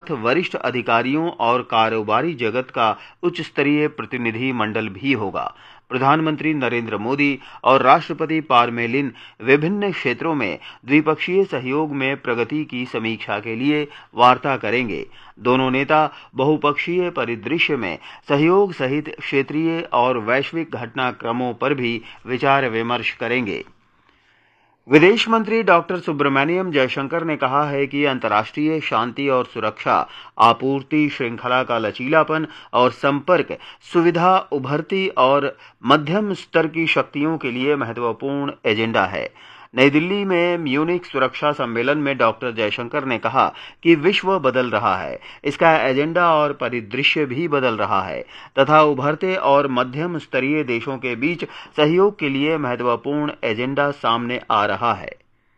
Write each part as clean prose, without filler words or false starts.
साथ वरिष्ठ अधिकारियों और कारोबारी जगत का उच्च स्तरीय प्रतिनिधि मंडल भी होगा। प्रधानमंत्री नरेंद्र मोदी और राष्ट्रपति पारमेलिन विभिन्न क्षेत्रों में द्विपक्षीय सहयोग में प्रगति की समीक्षा के लिए वार्ता करेंगे। दोनों नेता बहुपक्षीय परिदृश्य में सहयोग सहित क्षेत्रीय और वैश्विक घटनाक्रमों पर भी विचार विमर्श करेंगे। विदेश मंत्री डॉक्टर सुब्रमण्यम जयशंकर ने कहा है कि अंतर्राष्ट्रीय शांति और सुरक्षा, आपूर्ति श्रृंखला का लचीलापन और संपर्क सुविधा उभरती और मध्यम स्तर की शक्तियों के लिए महत्वपूर्ण एजेंडा है। नई दिल्ली में म्यूनिख सुरक्षा सम्मेलन में डॉक्टर जयशंकर ने कहा कि विश्व बदल रहा है, इसका एजेंडा और परिदृश्य भी बदल रहा है तथा उभरते और मध्यम स्तरीय देशों के बीच सहयोग के लिए महत्वपूर्ण एजेंडा सामने आ रहा है।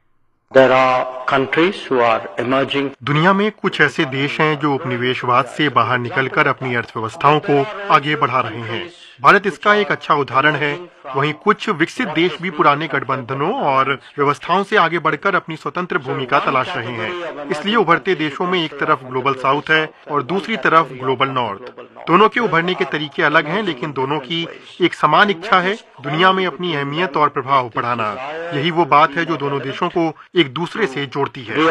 दुनिया में कुछ ऐसे देश हैं जो उपनिवेशवाद से बाहर निकलकर अपनी अर्थव्यवस्थाओं को आगे बढ़ा रहे हैं। भारत इसका एक अच्छा उदाहरण है। वहीं कुछ विकसित देश भी पुराने गठबंधनों और व्यवस्थाओं से आगे बढ़कर अपनी स्वतंत्र भूमिका तलाश रहे हैं। इसलिए उभरते देशों में एक तरफ ग्लोबल साउथ है और दूसरी तरफ ग्लोबल नॉर्थ। दोनों के उभरने के तरीके अलग हैं, लेकिन दोनों की एक समान इच्छा है दुनिया में अपनी अहमियत और प्रभाव बढ़ाना। यही वो बात है जो दोनों देशों को एक दूसरे से जोड़ती है।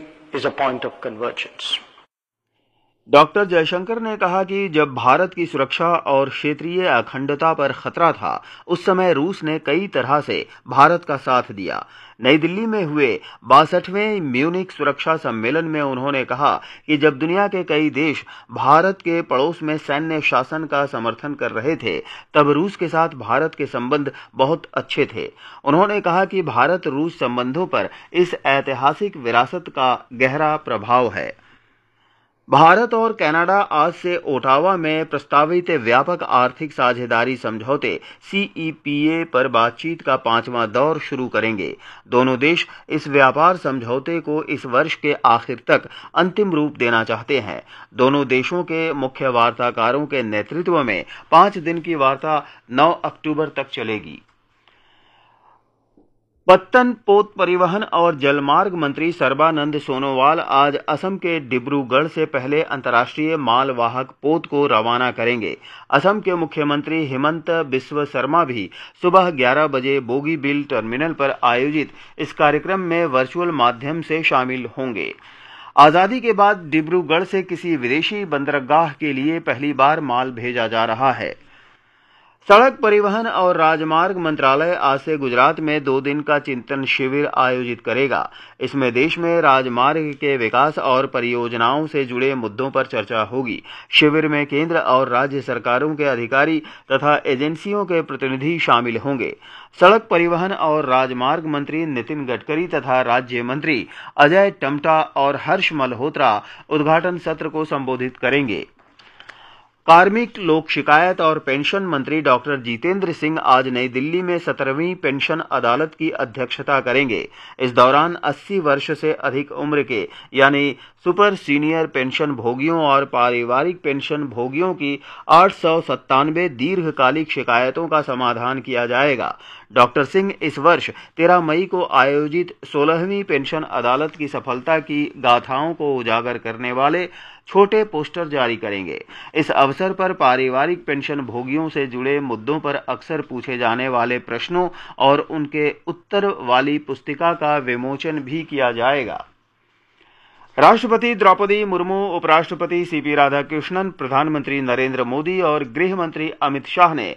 डॉक्टर जयशंकर ने कहा कि जब भारत की सुरक्षा और क्षेत्रीय अखंडता पर खतरा था, उस समय रूस ने कई तरह से भारत का साथ दिया। नई दिल्ली में हुए 62वें म्यूनिख सुरक्षा सम्मेलन में उन्होंने कहा कि जब दुनिया के कई देश भारत के पड़ोस में सैन्य शासन का समर्थन कर रहे थे, तब रूस के साथ भारत के संबंध बहुत अच्छे थे। उन्होंने कहा कि भारत रूस संबंधों पर इस ऐतिहासिक विरासत का गहरा प्रभाव है। भारत और कनाडा आज से ओटावा में प्रस्तावित व्यापक आर्थिक साझेदारी समझौते CEPA पर बातचीत का 5वां दौर शुरू करेंगे। दोनों देश इस व्यापार समझौते को इस वर्ष के आखिर तक अंतिम रूप देना चाहते हैं। दोनों देशों के मुख्य वार्ताकारों के नेतृत्व में 5 दिन की वार्ता 9 अक्टूबर तक चलेगी। पत्तन पोत परिवहन और जलमार्ग मंत्री सर्बानंद सोनोवाल आज असम के डिब्रूगढ़ से पहले अंतर्राष्ट्रीय मालवाहक पोत को रवाना करेंगे। असम के मुख्यमंत्री हिमंत बिस्व शर्मा भी सुबह 11 बजे बोगीबील टर्मिनल पर आयोजित इस कार्यक्रम में वर्चुअल माध्यम से शामिल होंगे। आजादी के बाद डिब्रूगढ़ से किसी विदेशी बंदरगाह के लिए पहली बार माल भेजा जा रहा है। सड़क परिवहन और राजमार्ग मंत्रालय आज से गुजरात में 2 दिन का चिंतन शिविर आयोजित करेगा। इसमें देश में राजमार्ग के विकास और परियोजनाओं से जुड़े मुद्दों पर चर्चा होगी। शिविर में केंद्र और राज्य सरकारों के अधिकारी तथा एजेंसियों के प्रतिनिधि शामिल होंगे। सड़क परिवहन और राजमार्ग मंत्री नितिन गडकरी तथा राज्य मंत्री अजय टम्टा और हर्ष मल्होत्रा उद्घाटन सत्र को संबोधित करेंगे। कार्मिक लोक शिकायत और पेंशन मंत्री डॉक्टर जितेंद्र सिंह आज नई दिल्ली में 17वीं पेंशन अदालत की अध्यक्षता करेंगे। इस दौरान 80 वर्ष से अधिक उम्र के यानी सुपर सीनियर पेंशन भोगियों और पारिवारिक पेंशन भोगियों की 897 दीर्घकालिक शिकायतों का समाधान किया जाएगा। डॉक्टर सिंह इस वर्ष 13 मई को आयोजित 16वीं पेंशन अदालत की सफलता की गाथाओं को उजागर करने वाले छोटे पोस्टर जारी करेंगे। इस अवसर पर पारिवारिक पेंशन भोगियों से जुड़े मुद्दों पर अक्सर पूछे जाने वाले प्रश्नों और उनके उत्तर वाली पुस्तिका का विमोचन भी किया जाएगा। राष्ट्रपति द्रौपदी मुर्मू, उपराष्ट्रपति CP राधाकृष्णन, प्रधानमंत्री नरेंद्र मोदी और गृह मंत्री अमित शाह ने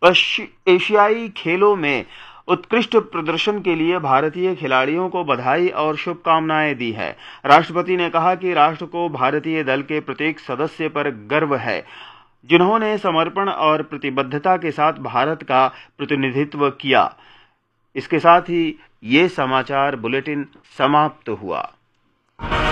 एशियाई खेलों में उत्कृष्ट प्रदर्शन के लिए भारतीय खिलाड़ियों को बधाई और शुभकामनाएं दी है। राष्ट्रपति ने कहा कि राष्ट्र को भारतीय दल के प्रत्येक सदस्य पर गर्व है, जिन्होंने समर्पण और प्रतिबद्धता के साथ भारत का प्रतिनिधित्व किया। इसके साथ ही ये समाचार बुलेटिन समाप्त हुआ।